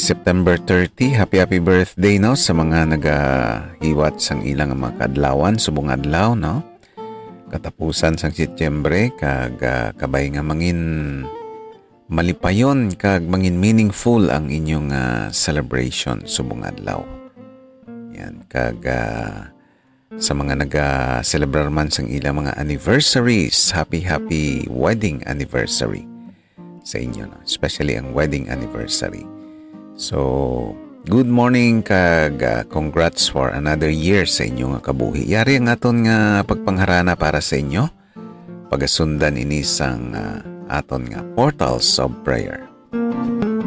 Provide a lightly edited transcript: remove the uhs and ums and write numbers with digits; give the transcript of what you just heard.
September 30. Happy birthday no sa mga nagahiwat sang ilang mga kaadlawan subong adlaw no. Katapusan sang Setyembre kag kabay nga mangin malipayon kag mangin meaningful ang inyong celebration subong adlaw. Yan kag sa mga naga-celebrar man sang ilang mga anniversaries, happy wedding anniversary sa inyo no, especially ang wedding anniversary. So, good morning kag congrats for another year sa inyo nga kabuhi. Yari ang aton nga pagpangharana para sa inyo. Pagasundan ini sang aton nga portals of prayer.